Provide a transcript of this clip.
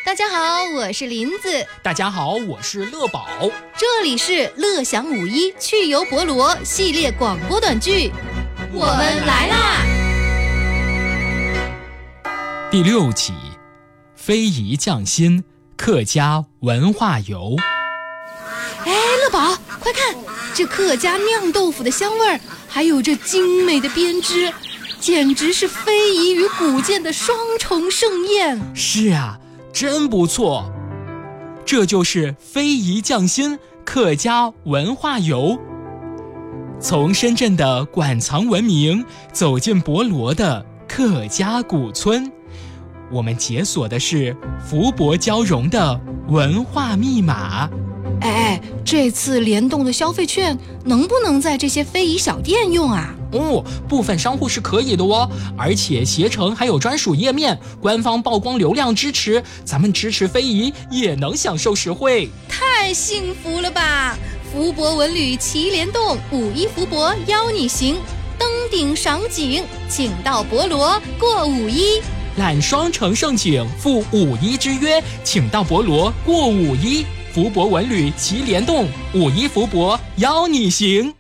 大家好，我是林子。 大家好，我是乐宝。 这里是乐享51趣游博罗系列广播短剧，我们来啦！ 第6集，非遗匠心，客家文化游。 哎，乐宝，快看，这客家酿豆腐的香味儿，还有这精美的编织，简直是非遗与古建的双重盛宴。 是啊，真不错。这就是非遗匠心客家文化游。从深圳的馆藏文明走进博罗的客家古村，我们解锁的是福伯交融的文化密码。 哎，这次联动的消费券能不能在这些非遗小店用啊？ 部分商户是可以的哦，而且携程还有专属页面，官方曝光流量支持，咱们支持非遗也能享受实惠。 太幸福了吧！福伯文旅齐联动，5·1福伯邀你行，登顶赏景，请到博罗过5·1， 揽双城盛景，赴5·1之约，请到博罗过5·1。福伯文旅齐联动，5·1福伯邀你行。